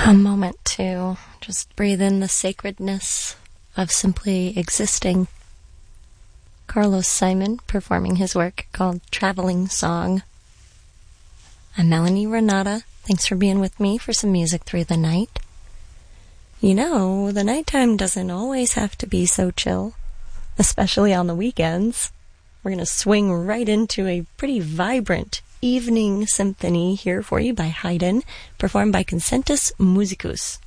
A moment to just breathe in the sacredness of simply existing. Carlos Simon performing his work called Traveling Song. I'm Melanie Renata. Thanks for being with me for some music through the night. You know, the nighttime doesn't always have to be so chill, especially on the weekends. We're going to swing right into a pretty vibrant evening symphony here for you by Haydn, performed by Concentus Musicus.